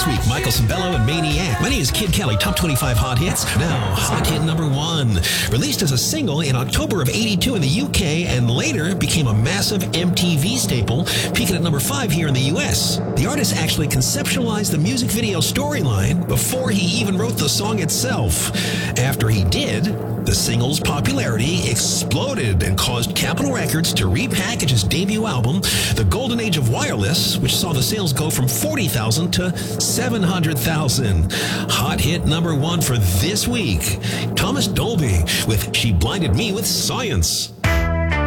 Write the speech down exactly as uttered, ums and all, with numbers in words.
this week, Michael Cimbello and Maniac. My name is Kid Kelly, Top twenty-five Hot Hits. Now, Hot Hit number one. Released as a single in October of eighty-two in the U K and later became a massive M T V staple, peaking at number five here in the U S. The artist actually conceptualized the music video storyline before he even wrote the song itself. After he did, the single's popularity exploded and caused Capitol Records to repackage his debut album, The Golden Age of Wireless, which saw the sales go from forty thousand to seven hundred thousand. Hot hit number one for this week, Thomas Dolby with She Blinded Me with Science.